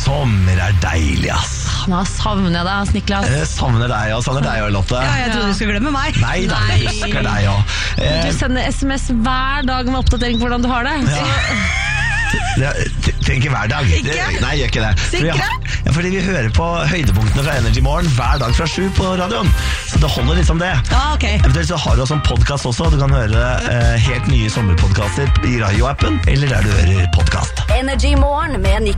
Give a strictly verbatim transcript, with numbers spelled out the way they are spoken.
Sommer er deilig, ass. Nå savner jeg deg, ass, Niklas. Jeg savner deg, og savner deg, og Lotte. Ja, jeg trodde du skulle glemme meg. Nei, da, jeg husker deg, ja. Du sender sms hver dag med oppdatering på hvordan du har det. Ja. Det trenger ikke hver dag. Ikke? Det, nei, jeg gjør ikke det. Sikre? Fordi, ja, fordi vi hører på høydepunktene fra Energy Morgen hver dag fra sju på radioen. Så det holder liksom det. Ja, ok. Eventuelt så har du også en podcast også. Du kan høre eh, helt nye sommerpodcaster i radio-appen, eller der du hører podcast. Energy Morgen med Niklas.